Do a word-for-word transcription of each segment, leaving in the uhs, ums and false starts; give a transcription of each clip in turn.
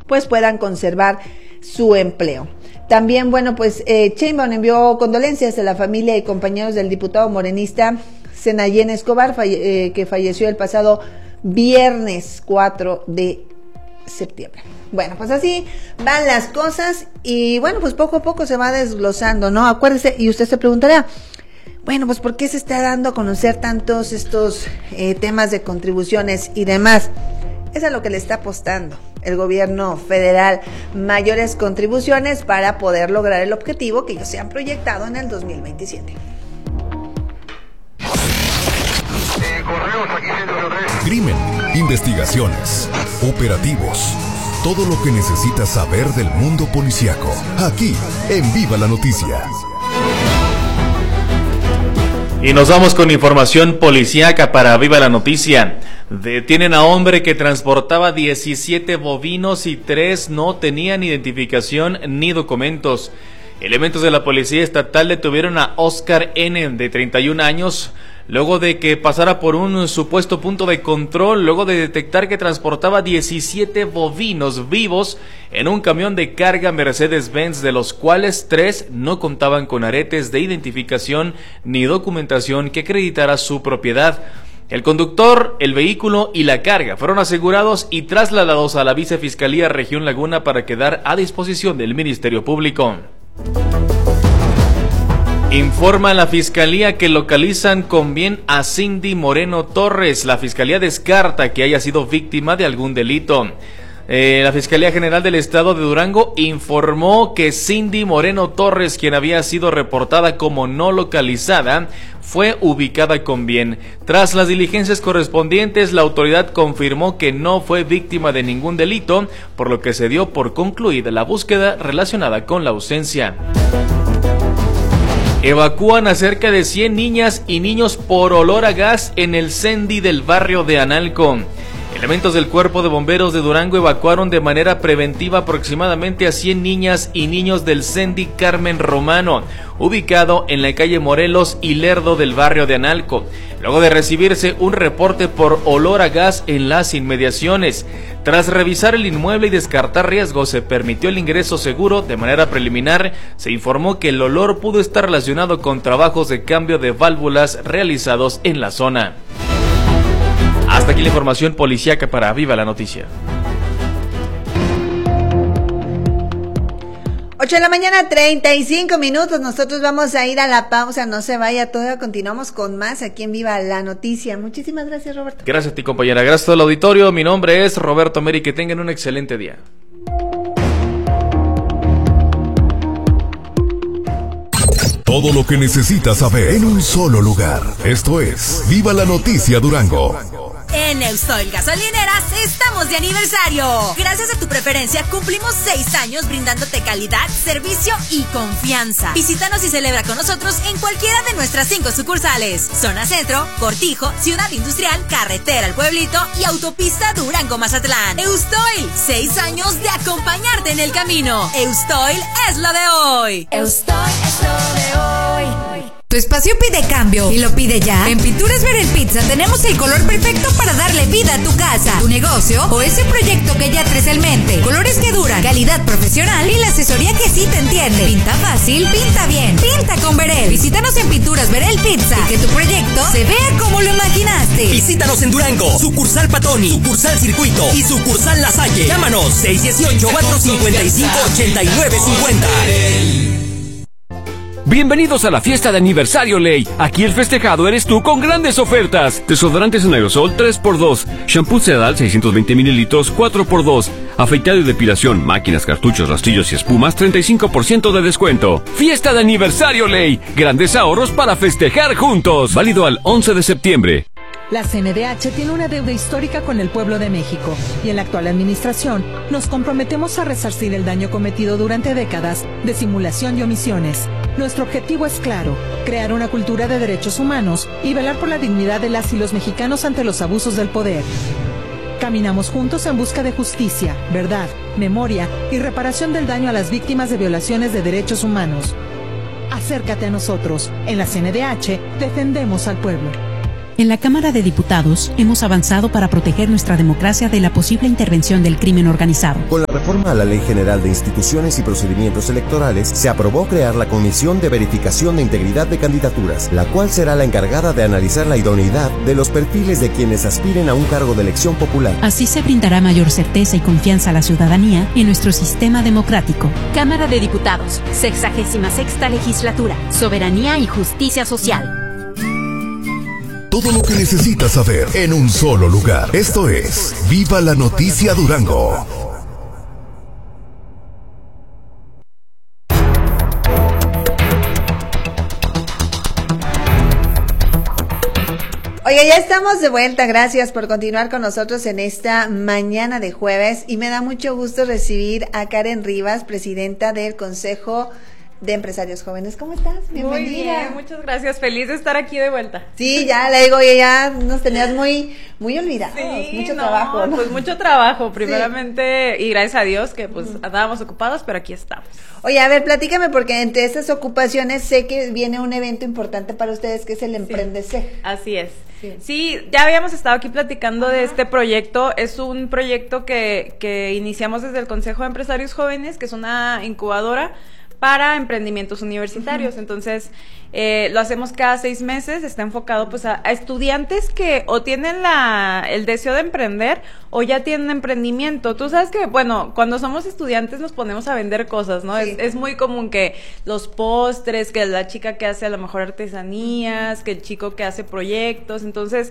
pues puedan conservar su empleo. También, bueno, pues eh, Sheinbaum envió condolencias a la familia y compañeros del diputado morenista Zenayén Escobar, falle, eh, que falleció el pasado viernes cuatro de septiembre. Bueno, pues así van las cosas y bueno, pues poco a poco se va desglosando, ¿no? Acuérdese, y usted se preguntará, bueno, pues ¿por qué se está dando a conocer tantos estos eh, temas de contribuciones y demás? Es a lo que le está apostando el gobierno federal, mayores contribuciones para poder lograr el objetivo que ellos se han proyectado en el dos mil veintisiete. Crimen, investigaciones, operativos, todo lo que necesitas saber del mundo policíaco, aquí en Viva la Noticia. Y nos vamos con información policíaca para Viva la Noticia. Detienen a hombre que transportaba diecisiete bovinos y tres no tenían identificación ni documentos. Elementos de la Policía Estatal detuvieron a Oscar N., de treinta y un años, luego de que pasara por un supuesto punto de control, luego de detectar que transportaba diecisiete bovinos vivos en un camión de carga Mercedes-Benz, de los cuales tres no contaban con aretes de identificación ni documentación que acreditara su propiedad. El conductor, el vehículo y la carga fueron asegurados y trasladados a la Vicefiscalía Región Laguna para quedar a disposición del Ministerio Público. Informa la Fiscalía que localizan con bien a Cindy Moreno Torres. La Fiscalía descarta que haya sido víctima de algún delito. Eh, la Fiscalía General del Estado de Durango informó que Cindy Moreno Torres, quien había sido reportada como no localizada, fue ubicada con bien. Tras las diligencias correspondientes, la autoridad confirmó que no fue víctima de ningún delito, por lo que se dio por concluida la búsqueda relacionada con la ausencia. Evacúan a cerca de cien niñas y niños por olor a gas en el Cendi del barrio de Analco. Elementos del Cuerpo de Bomberos de Durango evacuaron de manera preventiva aproximadamente a cien niñas y niños del Cendi Carmen Romano, ubicado en la calle Morelos y Lerdo del barrio de Analco, luego de recibirse un reporte por olor a gas en las inmediaciones. Tras revisar el inmueble y descartar riesgos, se permitió el ingreso seguro. De manera preliminar, se informó que el olor pudo estar relacionado con trabajos de cambio de válvulas realizados en la zona. Hasta aquí la información policíaca para Viva la Noticia. ocho de la mañana, treinta y cinco minutos. Nosotros vamos a ir a la pausa. No se vaya todavía. Continuamos con más aquí en Viva la Noticia. Muchísimas gracias, Roberto. Gracias a ti, compañera. Gracias a todo el auditorio. Mi nombre es Roberto Meri. Que tengan un excelente día. Todo lo que necesitas saber en un solo lugar. Esto es Viva la Noticia Durango. En Eustoil Gasolineras estamos de aniversario. Gracias a tu preferencia cumplimos seis años brindándote calidad, servicio y confianza. Visítanos y celebra con nosotros en cualquiera de nuestras cinco sucursales: Zona Centro, Cortijo, Ciudad Industrial, Carretera El Pueblito y Autopista Durango-Mazatlán. Eustoil, seis años de acompañarte en el camino. Eustoil es lo de hoy. Eustoil es lo de hoy. Tu espacio pide cambio y lo pide ya. En Pinturas Verel Pizza tenemos el color perfecto para darle vida a tu casa, tu negocio o ese proyecto que ya traes en mente. Colores que duran, calidad profesional y la asesoría que sí te entiende. Pinta fácil, pinta bien, pinta con Verel. Visítanos en Pinturas Verel Pizza y que tu proyecto se vea como lo imaginaste. Visítanos en Durango, sucursal Patoni, sucursal Circuito y sucursal La Salle. Llámanos seis uno ocho, cuatro cinco cinco, ocho nueve cinco cero. Bienvenidos a la fiesta de aniversario Ley. Aquí el festejado eres tú con grandes ofertas. Desodorantes en aerosol tres por dos. Shampoo Sedal seiscientos veinte mililitros cuatro por dos. Afeitado y depilación, máquinas, cartuchos, rastrillos y espumas treinta y cinco por ciento de descuento. Fiesta de aniversario Ley. Grandes ahorros para festejar juntos. Válido al once de septiembre. La C N D H tiene una deuda histórica con el pueblo de México y en la actual administración nos comprometemos a resarcir el daño cometido durante décadas de simulación y omisiones. Nuestro objetivo es claro: crear una cultura de derechos humanos y velar por la dignidad de las y los mexicanos ante los abusos del poder. Caminamos juntos en busca de justicia, verdad, memoria y reparación del daño a las víctimas de violaciones de derechos humanos. Acércate a nosotros. En la C N D H defendemos al pueblo. En la Cámara de Diputados hemos avanzado para proteger nuestra democracia de la posible intervención del crimen organizado. Con la reforma a la Ley General de Instituciones y Procedimientos Electorales, se aprobó crear la Comisión de Verificación de Integridad de Candidaturas, la cual será la encargada de analizar la idoneidad de los perfiles de quienes aspiren a un cargo de elección popular. Así se brindará mayor certeza y confianza a la ciudadanía en nuestro sistema democrático. Cámara de Diputados, sexagésima sexta legislatura, soberanía y justicia social. Todo lo que necesitas saber en un solo lugar. Esto es Viva la Noticia Durango. Oye, ya estamos de vuelta. Gracias por continuar con nosotros en esta mañana de jueves y me da mucho gusto recibir a Karen Rivas, presidenta del Consejo de Empresarios Jóvenes. ¿Cómo estás? Bienvenida. Muy bien, muchas gracias. Feliz de estar aquí de vuelta. Sí, ya le digo, ya nos tenías muy muy olvidados. Sí, mucho no, trabajo, ¿no? Pues mucho trabajo, primeramente, sí. Y gracias a Dios que pues uh-huh. andábamos ocupados, pero aquí estamos. Oye, a ver, platícame, porque entre estas ocupaciones sé que viene un evento importante para ustedes, que es el Emprendeseg. Sí, así es. Sí. sí, ya habíamos estado aquí platicando Ajá. de este proyecto. Es un proyecto que, que iniciamos desde el Consejo de Empresarios Jóvenes, que es una incubadora para emprendimientos universitarios. Uh-huh. Entonces, eh, lo hacemos cada seis meses, está enfocado pues a, a estudiantes que o tienen la el deseo de emprender o ya tienen emprendimiento. Tú sabes que, bueno, cuando somos estudiantes nos ponemos a vender cosas, ¿no? Sí. Es, es muy común que los postres, que la chica que hace a lo mejor artesanías, que el chico que hace proyectos. Entonces,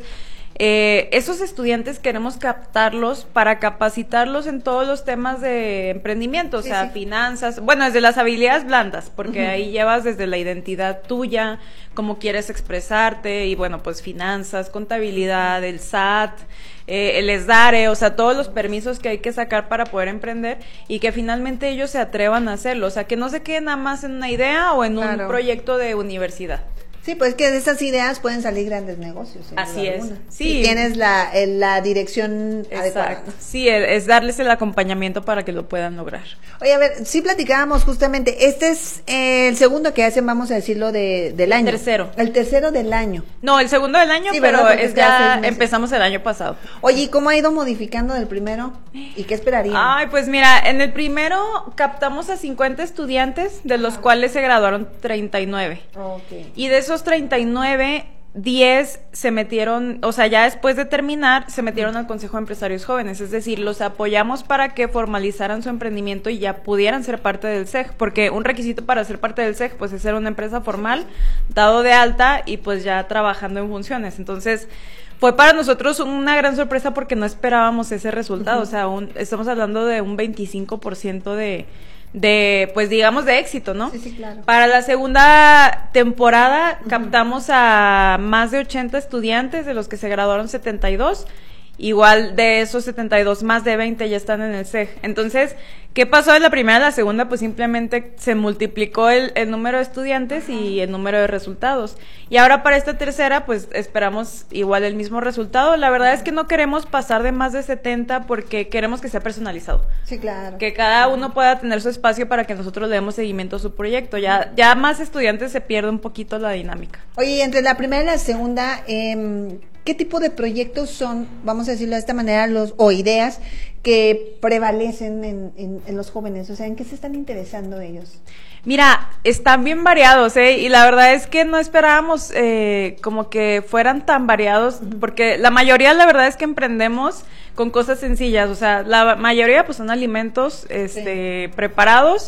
Eh, esos estudiantes queremos captarlos para capacitarlos en todos los temas de emprendimiento, o sí, sea, sí. finanzas, bueno, desde las habilidades blandas, porque uh-huh. ahí llevas desde la identidad tuya, cómo quieres expresarte, y bueno, pues finanzas, contabilidad, el S A T, eh, el ESDARE, o sea, todos los permisos que hay que sacar para poder emprender y que finalmente ellos se atrevan a hacerlo, o sea, que no se queden nada más en una idea o en claro. un proyecto de universidad. Sí, pues que de esas ideas pueden salir grandes negocios. Así es. Sí. Y tienes la, la dirección Exacto. adecuada. Sí, es darles el acompañamiento para que lo puedan lograr. Oye, a ver, sí platicábamos justamente, este es el segundo que hacen, vamos a decirlo, de, del año. El tercero. El tercero del año. No, el segundo del año, sí, pero es ya empezamos el año pasado. Oye, ¿y cómo ha ido modificando del primero? ¿Y qué esperarían? Ay, pues mira, en el primero captamos a cincuenta estudiantes, de los ah. cuales se graduaron treinta y nueve. Okay. Y de esos treinta y nueve, diez se metieron, o sea, ya después de terminar, se metieron al Consejo de Empresarios Jóvenes, es decir, los apoyamos para que formalizaran su emprendimiento y ya pudieran ser parte del S E G, porque un requisito para ser parte del S E G, pues es ser una empresa formal, dado de alta y pues ya trabajando en funciones. Entonces, fue para nosotros una gran sorpresa porque no esperábamos ese resultado, uh-huh. o sea, un, estamos hablando de un veinticinco por ciento de... de, pues digamos, de éxito, ¿no? Sí, sí, claro. Para la segunda temporada uh-huh. captamos a más de ochenta estudiantes, de los que se graduaron setenta y dos. Igual de esos setenta y dos, más de veinte ya están en el S E G. Entonces, ¿qué pasó de la primera a la segunda? Pues simplemente se multiplicó el, el número de estudiantes y el número de resultados. Y ahora para esta tercera, pues esperamos igual el mismo resultado. La verdad es que no queremos pasar de más de setenta porque queremos que sea personalizado. Sí, claro. Que cada uno pueda tener su espacio para que nosotros le demos seguimiento a su proyecto. Ya, ya más estudiantes se pierde un poquito la dinámica. Oye, entre la primera y la segunda, eh, ¿qué tipo de proyectos son, vamos a decirlo de esta manera, los o ideas que prevalecen en, en, en los jóvenes? O sea, ¿en qué se están interesando ellos? Mira, están bien variados, ¿eh? Y la verdad es que no esperábamos eh, como que fueran tan variados, porque la mayoría, la verdad es que emprendemos con cosas sencillas. O sea, la mayoría pues son alimentos este, sí. preparados,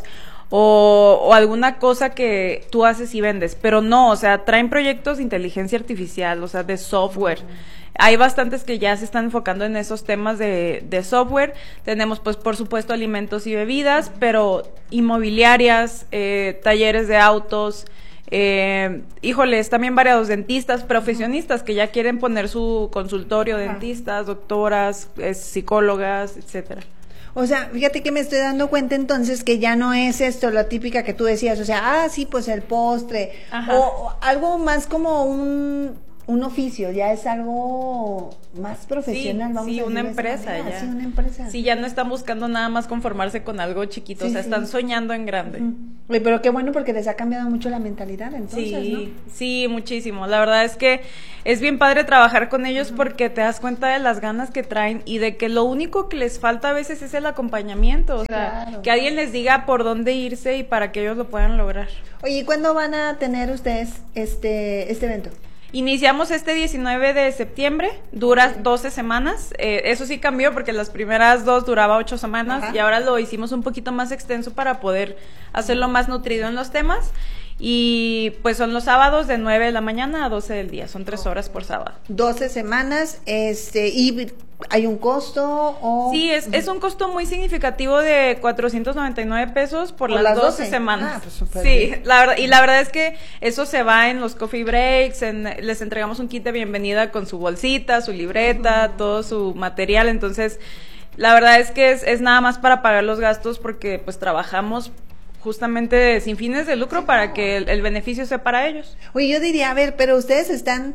O, o alguna cosa que tú haces y vendes, pero no, o sea, traen proyectos de inteligencia artificial, o sea, de software. Uh-huh. Hay bastantes que ya se están enfocando en esos temas de, de software. Tenemos, pues, por supuesto, alimentos y bebidas, pero inmobiliarias, eh, talleres de autos, eh, híjoles, también variados, dentistas, profesionistas que ya quieren poner su consultorio, uh-huh. dentistas, doctoras, eh, psicólogas, etcétera. O sea, fíjate que me estoy dando cuenta entonces que ya no es esto la típica que tú decías, o sea, ah, sí, pues el postre, o, o algo más como un un oficio, ya es algo más profesional, sí, vamos sí, a una decirlo de esa empresa manera. ya. Sí, una empresa. Sí, ya no están buscando nada más conformarse con algo chiquito, Sí, o sea, sí. están soñando en grande. Uh-huh. Oye, pero qué bueno porque les ha cambiado mucho la mentalidad, entonces, Sí, ¿no? sí, muchísimo. La verdad es que es bien padre trabajar con ellos uh-huh. porque te das cuenta de las ganas que traen y de que lo único que les falta a veces es el acompañamiento, o sea, claro. que alguien les diga por dónde irse y para que ellos lo puedan lograr. Oye, ¿y cuándo van a tener ustedes este este evento? Iniciamos este diecinueve de septiembre, dura okay. doce semanas, eh, eso sí cambió porque las primeras dos duraba ocho semanas Ajá. y ahora lo hicimos un poquito más extenso para poder hacerlo más nutrido en los temas. Y pues son los sábados de nueve de la mañana a doce del día, son tres horas por sábado. doce semanas, este, y ¿hay un costo? O... Sí, es, es un costo muy significativo de cuatrocientos noventa y nueve pesos por, por las, las doce, doce semanas. Ah, pues súper sí, bien. La verdad, y la verdad es que eso se va en los coffee breaks, en, les entregamos un kit de bienvenida con su bolsita, su libreta, uh-huh. todo su material, entonces la verdad es que es, es nada más para pagar los gastos porque pues trabajamos justamente sin fines de lucro sí, para no. que el, el beneficio sea para ellos. Oye, yo diría, a ver, pero ustedes están,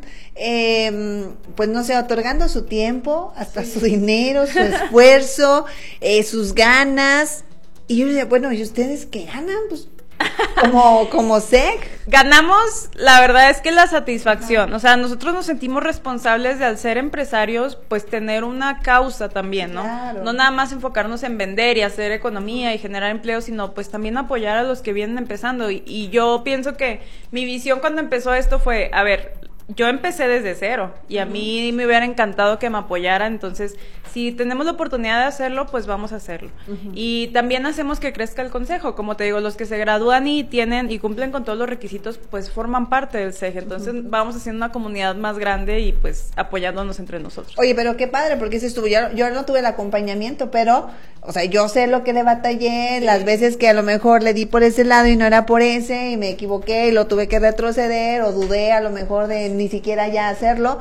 eh, pues no sé, otorgando su tiempo, hasta sí. su dinero, su esfuerzo, eh, sus ganas, y yo diría, bueno, ¿y ustedes qué ganan? Pues como como S E C ganamos, la verdad es que la satisfacción, o sea, nosotros nos sentimos responsables de al ser empresarios, pues tener una causa también, ¿no? Claro. No nada más enfocarnos en vender y hacer economía y generar empleo, sino pues también apoyar a los que vienen empezando y, y yo pienso que mi visión cuando empezó esto fue, a ver, yo empecé desde cero y a mí me hubiera encantado que me apoyaran, entonces si tenemos la oportunidad de hacerlo, pues vamos a hacerlo. Uh-huh. Y también hacemos que crezca el consejo, como te digo, los que se gradúan y tienen y cumplen con todos los requisitos, pues forman parte del C E G, entonces uh-huh. vamos haciendo una comunidad más grande y pues apoyándonos entre nosotros. Oye, pero qué padre, porque dices tú, yo, yo no tuve el acompañamiento, pero, o sea, yo sé lo que le batallé, sí. las veces que a lo mejor le di por ese lado y no era por ese, y me equivoqué y lo tuve que retroceder, o dudé a lo mejor de ni siquiera ya hacerlo,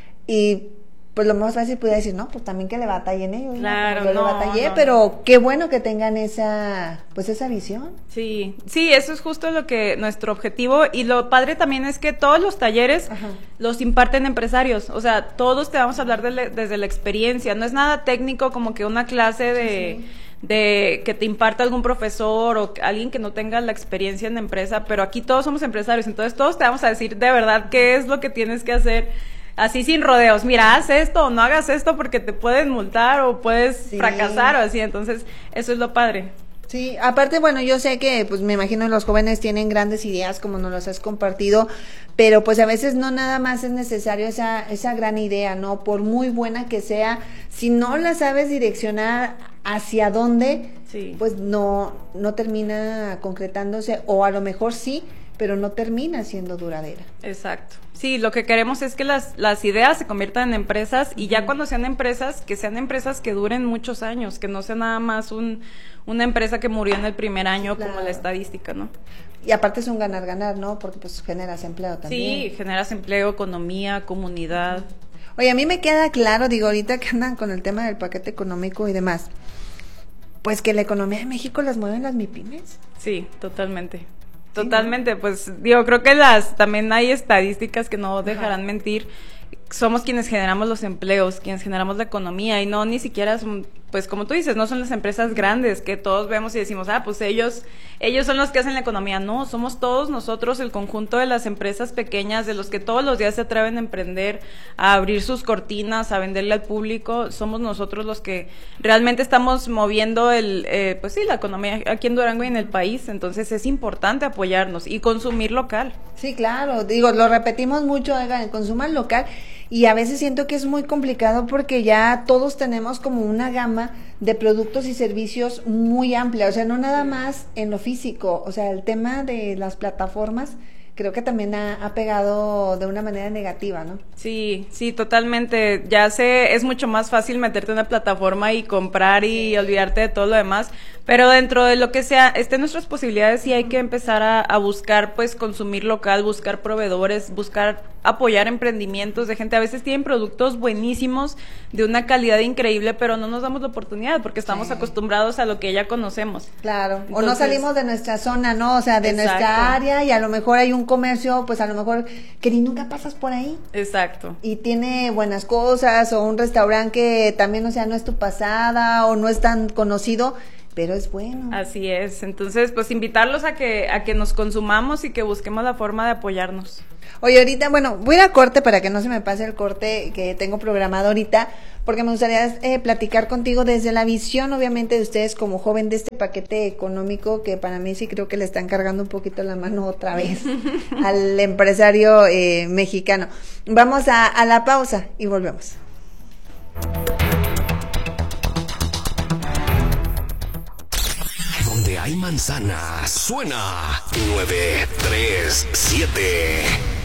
y pues lo más fácil pudiera decir, no, pues también que le batallen ellos, claro, ¿no? Yo no, le batallé, no, pero no. qué bueno que tengan esa, pues esa visión. Sí, sí, eso es justo lo que, nuestro objetivo, y lo padre también es que todos los talleres Ajá. los imparten empresarios, o sea, todos te vamos a hablar de le, desde la experiencia, no es nada técnico como que una clase de... Sí, sí. de que te imparta algún profesor o alguien que no tenga la experiencia en la empresa, pero aquí todos somos empresarios, entonces todos te vamos a decir de verdad qué es lo que tienes que hacer, así sin rodeos, mira, haz esto o no hagas esto porque te pueden multar o puedes sí. fracasar o así, entonces eso es lo padre. Sí, aparte, bueno, yo sé que, pues me imagino los jóvenes tienen grandes ideas como nos las has compartido, pero pues a veces no nada más es necesario esa, esa gran idea, ¿no? Por muy buena que sea, si no la sabes direccionar hacia dónde, sí. pues no, no termina concretándose, o a lo mejor sí, pero no termina siendo duradera. Exacto. Sí, lo que queremos es que las, las ideas se conviertan en empresas y ya cuando sean empresas, que sean empresas que duren muchos años, que no sea nada más un, una empresa que murió en el primer año claro. como la estadística, ¿no? Y aparte es un ganar-ganar, ¿no? Porque pues generas empleo también. Sí, generas empleo, economía, comunidad. Oye, a mí me queda claro, digo, ahorita que andan con el tema del paquete económico y demás, pues que la economía de México las mueven las MIPYMES. Sí, totalmente. Totalmente, pues digo, creo que las también hay estadísticas que no dejarán Ajá. mentir. Somos quienes generamos los empleos, quienes generamos la economía y no ni siquiera son, pues como tú dices, no son las empresas grandes que todos vemos y decimos, ah, pues ellos ellos son los que hacen la economía. No, somos todos nosotros, el conjunto de las empresas pequeñas, de los que todos los días se atreven a emprender, a abrir sus cortinas, a venderle al público. Somos nosotros los que realmente estamos moviendo el, eh, pues sí, la economía aquí en Durango y en el país. Entonces es importante apoyarnos y consumir local. Sí, claro, digo, lo repetimos mucho, oigan, consuman local. Y a veces siento que es muy complicado porque ya todos tenemos como una gama de productos y servicios muy amplia, o sea, no nada más en lo físico, o sea, el tema de las plataformas creo que también ha, ha pegado de una manera negativa, ¿no? Sí, sí, totalmente. Ya sé, es mucho más fácil meterte en una plataforma y comprar y sí. olvidarte de todo lo demás, Pero dentro de lo que sea, estén nuestras posibilidades, sí hay que empezar a, a buscar, pues, consumir local, buscar proveedores, buscar apoyar emprendimientos de gente. A veces tienen productos buenísimos, de una calidad increíble, pero no nos damos la oportunidad porque estamos sí. acostumbrados a lo que ya conocemos. Claro, Entonces, o no salimos de nuestra zona, ¿no? O sea, de exacto. nuestra área, y a lo mejor hay un comercio, pues a lo mejor que ni nunca pasas por ahí. Exacto. Y tiene buenas cosas, o un restaurante que también, o sea, no es tu pasada, o no es tan conocido, pero es bueno. Así es. Entonces, pues invitarlos a que a que nos consumamos y que busquemos la forma de apoyarnos. Oye, ahorita, bueno, voy a ir a corte para que no se me pase el corte que tengo programado ahorita, porque me gustaría eh, platicar contigo desde la visión, obviamente, de ustedes como joven de este paquete económico, que para mí sí creo que le están cargando un poquito la mano otra vez al empresario eh, mexicano. Vamos a, a la pausa y volvemos. Donde hay manzanas, suena nueve tres siete.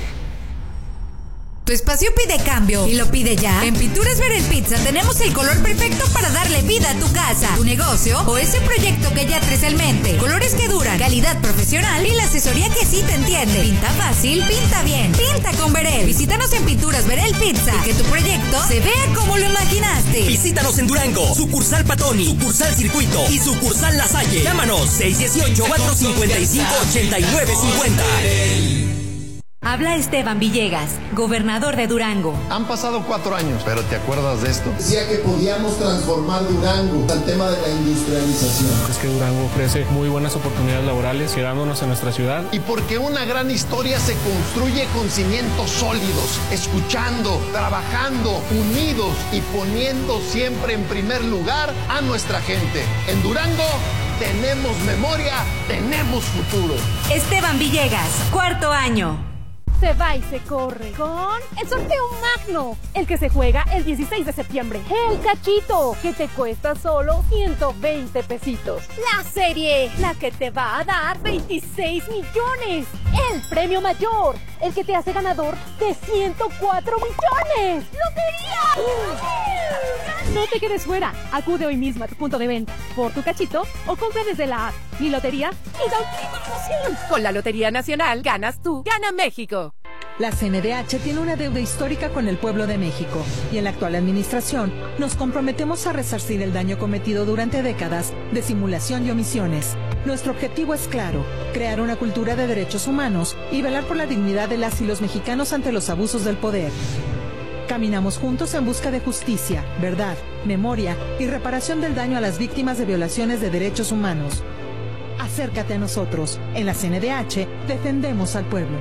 Tu espacio pide cambio y lo pide ya. En Pinturas Verel Pizza tenemos el color perfecto para darle vida a tu casa, tu negocio o ese proyecto que ya traes en mente. Colores que duran, calidad profesional y la asesoría que sí te entiende. Pinta fácil, pinta bien, pinta con Verel. Visítanos en Pinturas Verel Pizza y que tu proyecto se vea como lo imaginaste. Visítanos en Durango, sucursal Patoni, sucursal Circuito y sucursal La Salle. Llámanos seis uno ocho, cuatro cinco cinco, ocho nueve cinco cero. Habla Esteban Villegas, gobernador de Durango. Han pasado cuatro años, pero ¿te acuerdas de esto? Decía que podíamos transformar Durango al tema de la industrialización. Es que Durango ofrece muy buenas oportunidades laborales, quedándonos en nuestra ciudad. Y porque una gran historia se construye con cimientos sólidos, escuchando, trabajando, unidos y poniendo siempre en primer lugar a nuestra gente. En Durango tenemos memoria, tenemos futuro. Esteban Villegas, cuarto año. Se va y se corre con el sorteo magno, el que se juega el dieciséis de septiembre. El cachito, que te cuesta solo ciento veinte pesitos. La serie, la que te va a dar veintiséis millones. El premio mayor, el que te hace ganador de ciento cuatro millones. ¡Lotería! No te quedes fuera. Acude hoy mismo a tu punto de venta por tu cachito o compra desde la app Mi Lotería y da un clic de emoción. Con la Lotería Nacional ganas tú, gana México. La C N D H tiene una deuda histórica con el pueblo de México y en la actual administración nos comprometemos a resarcir el daño cometido durante décadas de simulación y omisiones. Nuestro objetivo es claro, crear una cultura de derechos humanos y velar por la dignidad de las y los mexicanos ante los abusos del poder. Caminamos juntos en busca de justicia, verdad, memoria y reparación del daño a las víctimas de violaciones de derechos humanos. Acércate a nosotros. En la C N D H defendemos al pueblo.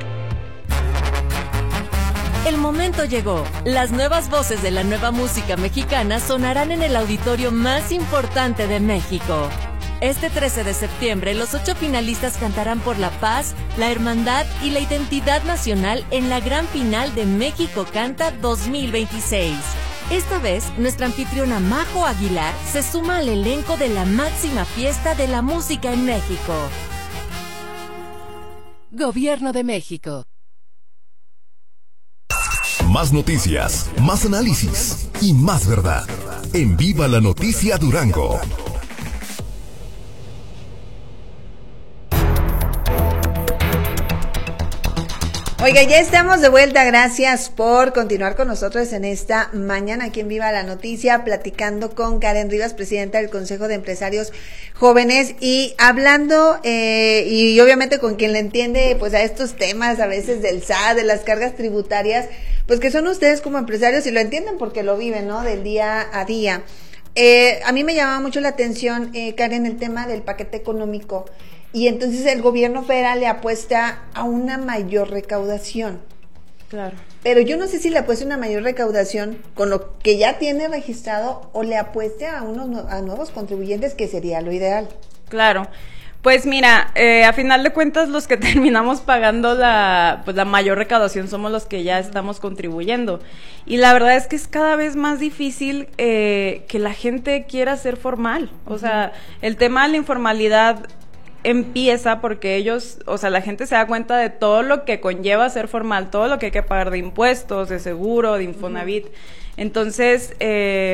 El momento llegó. Las nuevas voces de la nueva música mexicana sonarán en el auditorio más importante de México. Este trece de septiembre, los ocho finalistas cantarán por la paz, la hermandad y la identidad nacional en la gran final de México Canta dos mil veintiséis. Esta vez, nuestra anfitriona Majo Aguilar se suma al elenco de la máxima fiesta de la música en México. Gobierno de México. Más noticias, más análisis y más verdad. En Viva la Noticia Durango. Oiga, ya estamos de vuelta. Gracias por continuar con nosotros en esta mañana aquí en Viva la Noticia, platicando con Karen Rivas, presidenta del Consejo de Empresarios Jóvenes, y hablando, eh, y obviamente con quien le entiende pues a estos temas a veces del S A T, de las cargas tributarias, pues que son ustedes como empresarios y lo entienden porque lo viven, ¿no? Del día a día. Eh, a mí me llamaba mucho la atención, eh, Karen, el tema del paquete económico. Y entonces el gobierno federal le apuesta a una mayor recaudación. Claro. Pero yo no sé si le apueste una mayor recaudación con lo que ya tiene registrado o le apueste a unos a nuevos contribuyentes, que sería lo ideal. Claro. Pues mira, eh, a final de cuentas los que terminamos pagando la, pues la mayor recaudación somos los que ya estamos contribuyendo. Y la verdad es que es cada vez más difícil eh, que la gente quiera ser formal. O sea, el tema de la informalidad empieza porque ellos, o sea, la gente se da cuenta de todo lo que conlleva ser formal, todo lo que hay que pagar de impuestos, de seguro, de Infonavit. Entonces, eh,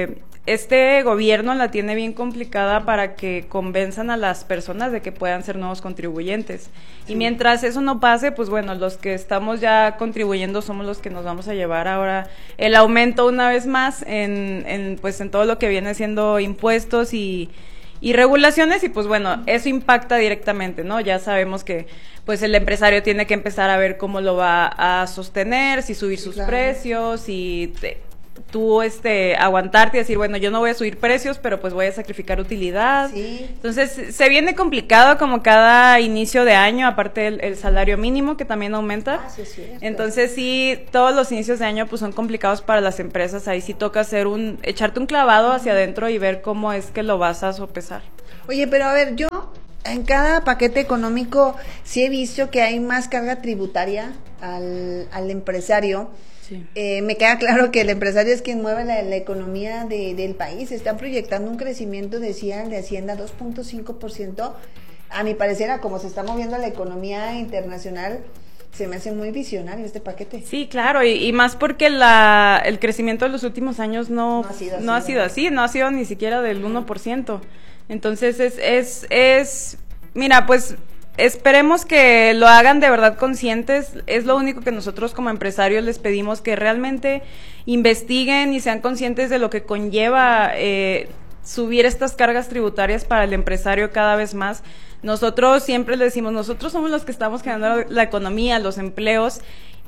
este gobierno la tiene bien complicada para que convenzan a las personas de que puedan ser nuevos contribuyentes. Sí. Y mientras eso no pase, pues bueno, los que estamos ya contribuyendo somos los que nos vamos a llevar ahora el aumento una vez más en, en pues en todo lo que viene siendo impuestos y, y regulaciones, y pues bueno, eso impacta directamente, ¿no? Ya sabemos que pues el empresario tiene que empezar a ver cómo lo va a sostener, si subir sus claro. precios, si te, tú este aguantarte y decir, bueno, yo no voy a subir precios, pero pues voy a sacrificar utilidad. Sí. Entonces, se viene complicado como cada inicio de año, aparte el, el salario mínimo que también aumenta. Ah, sí, sí, Entonces, sí, todos los inicios de año pues son complicados para las empresas. Ahí sí toca hacer un echarte un clavado hacia adentro y ver cómo es que lo vas a sopesar. Oye, pero a ver, yo en cada paquete económico sí he visto que hay más carga tributaria al, al empresario. Sí. Eh, me queda claro que el empresario es quien mueve la, la economía de, del país. Están proyectando un crecimiento, decían, de Hacienda dos punto cinco por ciento. A mi parecer, a como se está moviendo la economía internacional, se me hace muy visionario este paquete. Sí, claro, y, y más porque la, el crecimiento de los últimos años no, no ha sido así, no ha sido, así, no ha sido ni siquiera del uno por ciento. Entonces, es, es, es, mira, pues esperemos que lo hagan de verdad conscientes. Es lo único que nosotros como empresarios les pedimos, que realmente investiguen y sean conscientes de lo que conlleva eh, subir estas cargas tributarias para el empresario cada vez más. Nosotros siempre le decimos, nosotros somos los que estamos generando la economía, los empleos,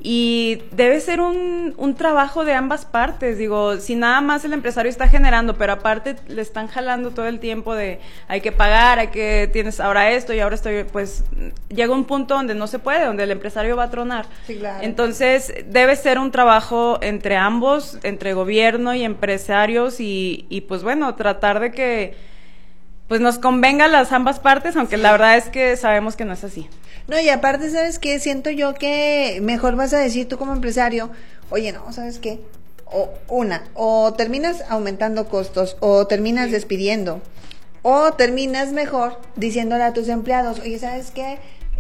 y debe ser un, un trabajo de ambas partes. Digo, si nada más el empresario está generando, pero aparte le están jalando todo el tiempo de hay que pagar, hay que tienes ahora esto y ahora estoy, pues llega un punto donde no se puede, donde el empresario va a tronar. Sí, claro. Entonces debe ser un trabajo entre ambos, entre gobierno y empresarios, y, y pues bueno, tratar de que pues nos convenga a las ambas partes, aunque sí. La verdad es que sabemos que no es así. No, y aparte, ¿sabes qué? Siento yo que mejor vas a decir tú como empresario, oye, no, ¿sabes qué? O una, o terminas aumentando costos, o terminas sí. despidiendo, o terminas mejor diciéndole a tus empleados, oye, ¿sabes qué?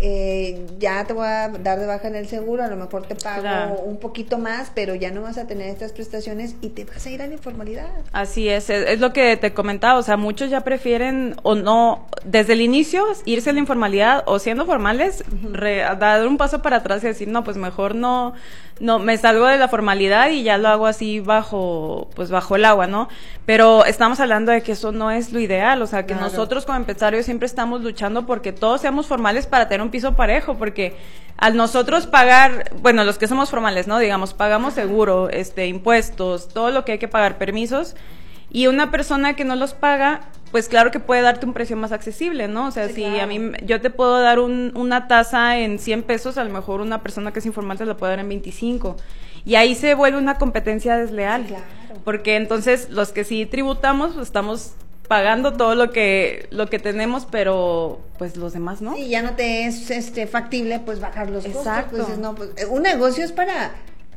Eh, ya te voy a dar de baja en el seguro, a lo mejor te pago claro. un poquito más, pero ya no vas a tener estas prestaciones y te vas a ir a la informalidad. Así es, es, es lo que te comentaba, o sea, muchos ya prefieren o no, desde el inicio, irse a la informalidad, o siendo formales, uh-huh. re, dar un paso para atrás y decir, no, pues mejor no, no, me salgo de la formalidad y ya lo hago así bajo, pues bajo el agua, ¿no? Pero estamos hablando de que eso no es lo ideal, o sea, que claro. nosotros como empresarios siempre estamos luchando porque todos seamos formales para tener un piso parejo, porque al nosotros pagar, bueno, los que somos formales, ¿no? Digamos, pagamos seguro, este, impuestos, todo lo que hay que pagar, permisos, y una persona que no los paga, pues claro que puede darte un precio más accesible, ¿no? O sea, sí, si claro. a mí, yo te puedo dar un, una tasa en cien pesos, a lo mejor una persona que es informal te la puede dar en veinticinco, y ahí se vuelve una competencia desleal, claro. porque entonces los que sí tributamos, pues estamos pagando todo lo que lo que tenemos, pero pues los demás no. Sí, ya no te es este factible pues bajar los Exacto. costos. Pues, no, pues, un negocio es para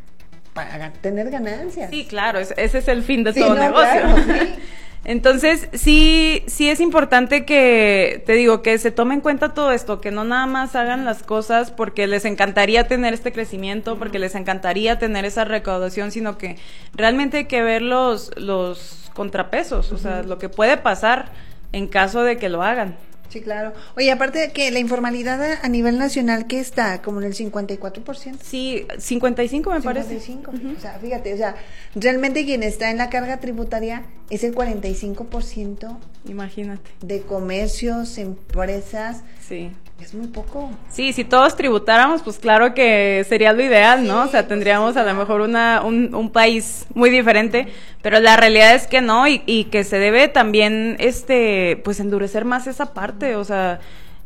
para tener ganancias. Sí, claro, es, ese es el fin de sí, todo no, negocio. Claro, sí. Entonces, sí, sí es importante que, te digo, que se tome en cuenta todo esto, que no nada más hagan las cosas porque les encantaría tener este crecimiento, porque les encantaría tener esa recaudación, sino que realmente hay que ver los, los contrapesos, o sea, lo que puede pasar en caso de que lo hagan. Sí, claro. Oye, aparte de que la informalidad a, a nivel nacional, ¿qué está? ¿Como en el cincuenta y cuatro por ciento? Sí, cincuenta y cinco me cincuenta y cinco, parece. Uh-huh. O sea, fíjate, o sea, realmente quien está en la carga tributaria es el cuarenta y cinco por ciento. Imagínate. De comercios, empresas. Sí. Es muy poco. Sí, si todos tributáramos, pues claro que sería lo ideal, ¿no? Sí, o sea, tendríamos pues sí, a lo mejor una un, un país muy diferente, pero la realidad es que no, y, y que se debe también, este, pues endurecer más esa parte, o sea,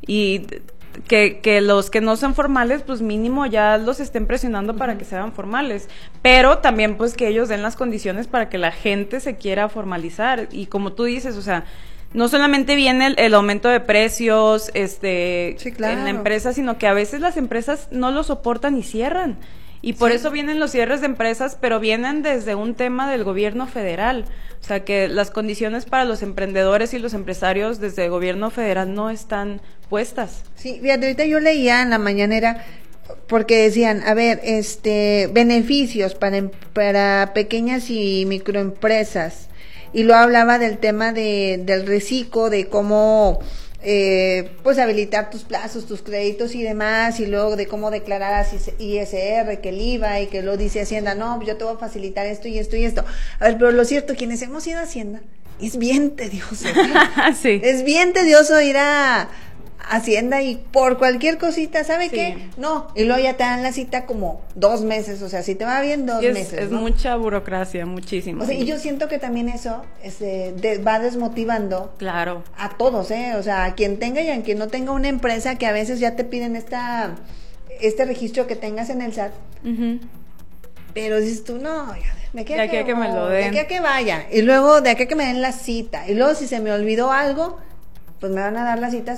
y que, que los que no son formales, pues mínimo ya los estén presionando para que sean formales, pero también pues que ellos den las condiciones para que la gente se quiera formalizar, y como tú dices, o sea, no solamente viene el, el aumento de precios este sí, claro. en la empresa, sino que a veces las empresas no lo soportan y cierran. Y por sí. eso vienen los cierres de empresas, pero vienen desde un tema del gobierno federal. O sea, que las condiciones para los emprendedores y los empresarios desde el gobierno federal no están puestas. Sí, fíjate, ahorita yo leía en la mañanera, porque decían, a ver, este beneficios para, para pequeñas y microempresas. y luego hablaba del tema de, del reciclo, de cómo eh, pues habilitar tus plazos, tus créditos y demás, y luego de cómo declarar a I S R, que el I V A, y que lo dice Hacienda, no, yo te voy a facilitar esto y esto y esto. A ver, pero lo cierto, quienes hemos ido a Hacienda, es bien tedioso. Sí. Es bien tedioso ir a Hacienda y por cualquier cosita, ¿sabe Sí. qué? No, y luego ya te dan la cita como dos meses, o sea, si te va bien, dos Sí, es, meses, es ¿no? mucha burocracia, muchísimo. O sea, y yo siento que también eso este, de- va desmotivando Claro. a todos, ¿eh? O sea, a quien tenga y a quien no tenga una empresa, que a veces ya te piden esta este registro que tengas en el S A T, Ujú. pero dices tú, no, ya, de aquí a De aquí que, a que me lo voy, de den. aquí a que vaya, y luego de aquí a que me den la cita, y luego si se me olvidó algo, pues me van a dar la cita